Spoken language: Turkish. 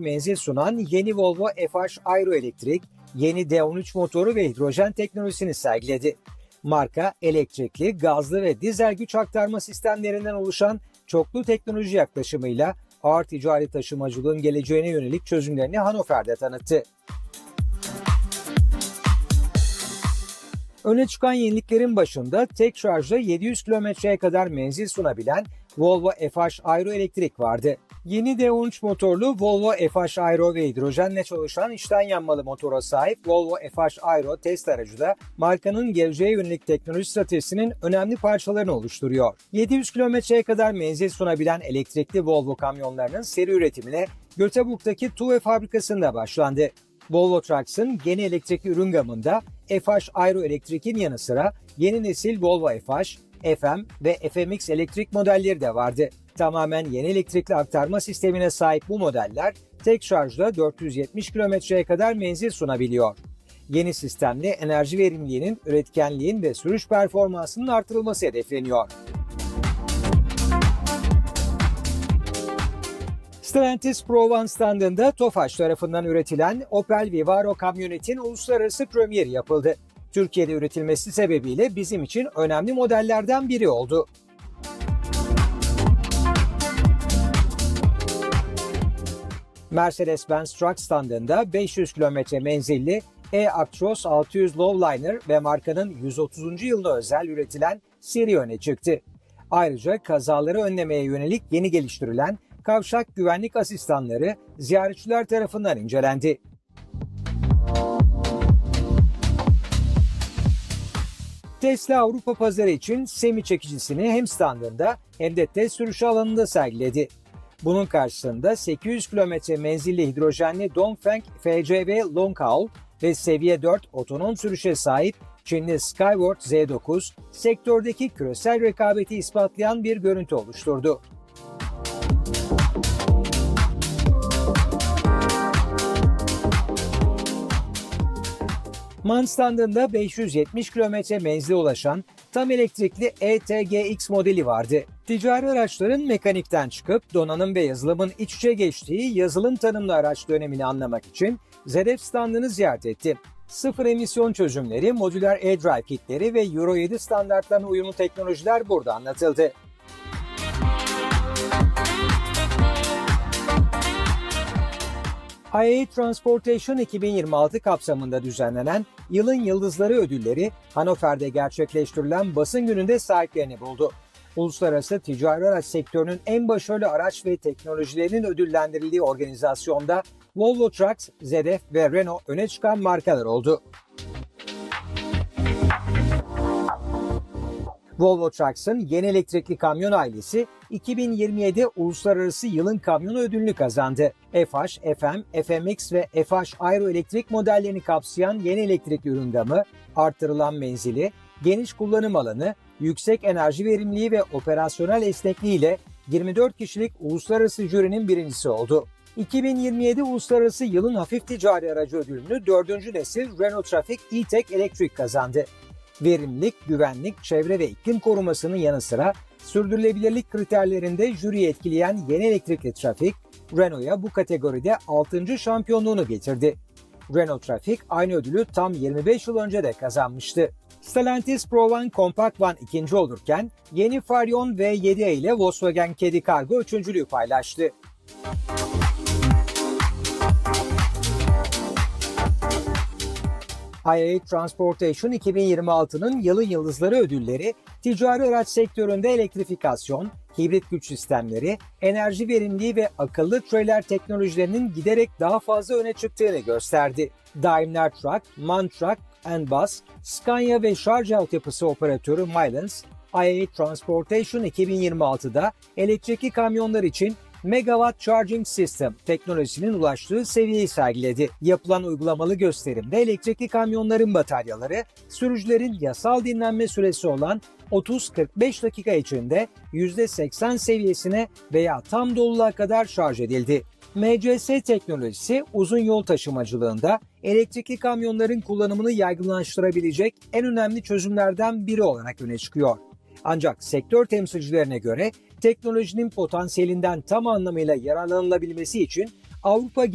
menzil sunan yeni Volvo FH Aero Elektrik, yeni D13 motoru ve hidrojen teknolojisini sergiledi. Marka, elektrikli, gazlı ve dizel güç aktarma sistemlerinden oluşan çoklu teknoloji yaklaşımıyla ağır ticari taşımacılığın geleceğine yönelik çözümlerini Hannover'de tanıttı. Öne çıkan yeniliklerin başında tek şarjla 700 kilometreye kadar menzil sunabilen Volvo FH Aero Elektrik vardı. Yeni D13 motorlu Volvo FH Aero ve hidrojenle çalışan içten yanmalı motora sahip Volvo FH Aero test aracı da markanın geleceğe yönelik teknoloji stratejisinin önemli parçalarını oluşturuyor. 700 kilometreye kadar menzil sunabilen elektrikli Volvo kamyonlarının seri üretimine Göteborg'daki TUV fabrikasında başlandı. Volvo Trucks'ın yeni elektrikli ürün gamında FH Aero Elektrik'in yanı sıra yeni nesil Volvo FH, FM ve FMX elektrik modelleri de vardı. Tamamen yeni elektrikli aktarma sistemine sahip bu modeller tek şarjla 470 kilometreye kadar menzil sunabiliyor. Yeni sistemle enerji verimliliğinin, üretkenliğin ve sürüş performansının artırılması hedefleniyor. Stellantis Pro One standında Tofaş tarafından üretilen Opel Vivaro kamyonetin uluslararası premieri yapıldı. Türkiye'de üretilmesi sebebiyle bizim için önemli modellerden biri oldu. Mercedes-Benz Truck standında 500 km menzilli e-Actros 600 Lowliner ve markanın 130. yılına özel üretilen seri öne çıktı. Ayrıca kazaları önlemeye yönelik yeni geliştirilen kavşak güvenlik asistanları ziyaretçiler tarafından incelendi. Tesla Avrupa pazarı için semi çekicisini hem standında hem de test sürüşü alanında sergiledi. Bunun karşısında 800 km menzilli hidrojenli Dongfeng FCV Longhaul ve seviye 4 otonom sürüşe sahip Çinli Skyward Z9 sektördeki küresel rekabeti ispatlayan bir görüntü oluşturdu. MAN standında 570 km menzile ulaşan tam elektrikli ETGX modeli vardı. Ticari araçların mekanikten çıkıp donanım ve yazılımın iç içe geçtiği yazılım tanımlı araç dönemini anlamak için ZF standını ziyaret ettim. Sıfır emisyon çözümleri, modüler e-drive kitleri ve Euro 7 standartlarına uyumlu teknolojiler burada anlatıldı. IAA Transportation 2026 kapsamında düzenlenen Yılın Yıldızları ödülleri Hannover'de gerçekleştirilen basın gününde sahiplerini buldu. Uluslararası ticari araç sektörünün en başarılı araç ve teknolojilerinin ödüllendirildiği organizasyonda Volvo Trucks, ZF ve Renault öne çıkan markalar oldu. Volvo Trucks'ın yeni elektrikli kamyon ailesi 2027 Uluslararası Yılın Kamyonu ödülünü kazandı. FH, FM, FMX ve FH Aero elektrik modellerini kapsayan yeni elektrikli ürün gamı, arttırılan menzili, geniş kullanım alanı, yüksek enerji verimliliği ve operasyonel esnekliği ile 24 kişilik uluslararası jürinin birincisi oldu. 2027 Uluslararası Yılın Hafif Ticari Aracı ödülünü 4. nesil Renault Trafic E-Tech Electric kazandı. Verimlilik, güvenlik, çevre ve iklim korumasının yanı sıra sürdürülebilirlik kriterlerinde jüriyi etkileyen yeni elektrikli Trafic, Renault'a bu kategoride 6. şampiyonluğunu getirdi. Renault Trafic aynı ödülü tam 25 yıl önce de kazanmıştı. Stellantis Pro One Compact One ikinci olurken yeni Farion V7 ile Volkswagen Caddy Cargo üçüncülüğü paylaştı. IAA Transportation 2026'nın Yılın Yıldızları ödülleri, ticari araç sektöründe elektrifikasyon, hibrit güç sistemleri, enerji verimliliği ve akıllı trailer teknolojilerinin giderek daha fazla öne çıktığını gösterdi. Daimler Truck, MAN Truck & Bus, Scania ve şarj altyapısı operatörü Milans, IAA Transportation 2026'da elektrikli kamyonlar için Megawatt Charging System teknolojisinin ulaştığı seviyeyi sergiledi. Yapılan uygulamalı gösterimde elektrikli kamyonların bataryaları, sürücülerin yasal dinlenme süresi olan 30-45 dakika içinde %80 seviyesine veya tam doluluğa kadar şarj edildi. MCS teknolojisi uzun yol taşımacılığında elektrikli kamyonların kullanımını yaygınlaştırabilecek en önemli çözümlerden biri olarak öne çıkıyor. Ancak sektör temsilcilerine göre teknolojinin potansiyelinden tam anlamıyla yararlanılabilmesi için Avrupa